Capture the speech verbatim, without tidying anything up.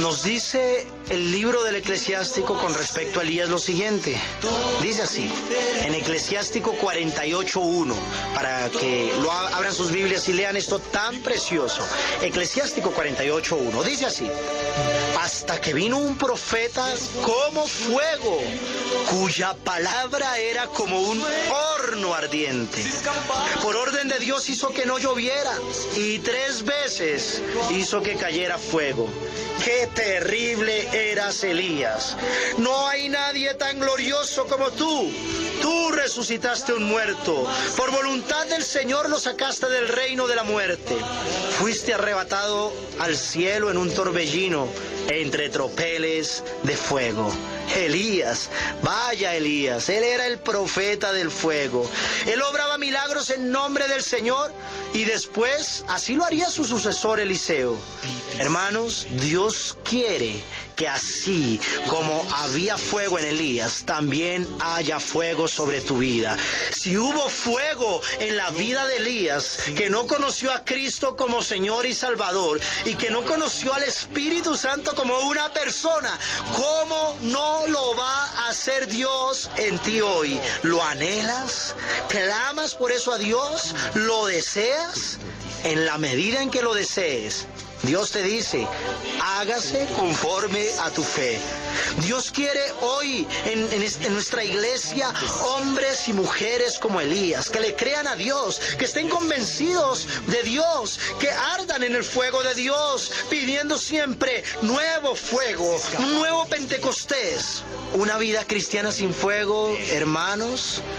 Nos dice el libro del Eclesiástico con respecto a Elías lo siguiente. Dice así, en Eclesiástico cuarenta y ocho uno, para que lo abran sus Biblias y lean esto tan precioso. Eclesiástico cuarenta y ocho uno, dice así: hasta que vino un profeta como fuego, cuya palabra era como un horno ardiente. Por orden de Dios hizo que no lloviera, y tres veces hizo que cayera fuego. ¡Qué terrible eras, Elías! No hay nadie tan glorioso como tú. Tú resucitaste un muerto. Por voluntad del Señor lo sacaste del reino de la muerte. Fuiste arrebatado al cielo en un torbellino entre tropeles de fuego. Elías, vaya Elías, él era el profeta del fuego. Él obraba milagros en nombre del Señor y después así lo haría su sucesor Eliseo. Hermanos, Dios quiere que así como había fuego en Elías, también haya fuego sobre tu vida. Si hubo fuego en la vida de Elías, que no conoció a Cristo como Señor y Salvador, y que no conoció al Espíritu Santo como una persona, ¿cómo no lo va a hacer Dios en ti hoy? ¿Lo anhelas? ¿Clamas por eso a Dios? ¿Lo deseas? En la medida en que lo desees, Dios te dice, hágase conforme a tu fe. Dios quiere hoy en, en, en nuestra iglesia hombres y mujeres como Elías, que le crean a Dios, que estén convencidos de Dios, que ardan en el fuego de Dios, pidiendo siempre nuevo fuego, un nuevo Pentecostés. Una vida cristiana sin fuego, hermanos,